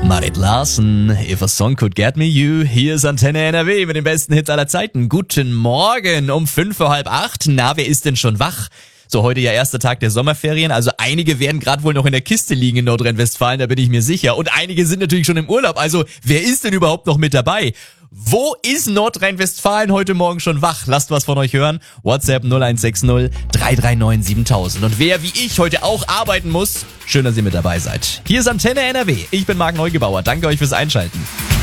Marit Larsen, If a Song Could Get Me You. Hier ist Antenne NRW mit den besten Hits aller Zeiten. Guten Morgen um 7:55. Na, wer ist denn schon wach? So, heute ja erster Tag der Sommerferien, also einige werden gerade wohl noch in der Kiste liegen in Nordrhein-Westfalen, da bin ich mir sicher. Und einige sind natürlich schon im Urlaub, also wer ist denn überhaupt noch mit dabei? Wo ist Nordrhein-Westfalen heute Morgen schon wach? Lasst was von euch hören. WhatsApp 0160 339 7000. Und wer wie ich heute auch arbeiten muss, schön, dass ihr mit dabei seid. Hier ist Antenne NRW. Ich bin Marc Neugebauer. Danke euch fürs Einschalten.